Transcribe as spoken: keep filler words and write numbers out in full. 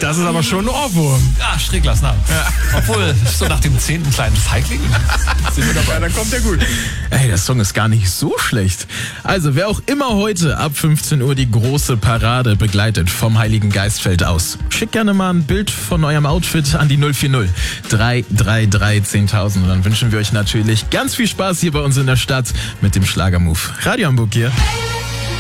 Das ist aber schon ein Ohrwurm. Ja, Strickler Snap. Ja. Obwohl, so nach dem zehnten kleinen Feigling sind wir dabei. Ja, dann kommt der gut. Ey, der Song ist gar nicht so schlecht. Also, wer auch immer heute ab fünfzehn Uhr die große Parade begleitet vom Heiligen Geistfeld aus, schickt gerne mal ein Bild von eurem Outfit an die null vier null drei drei drei zehntausend. Und dann wünschen wir euch natürlich ganz viel Spaß hier bei uns in der Stadt mit dem Schlagermove. Radio Hamburg hier.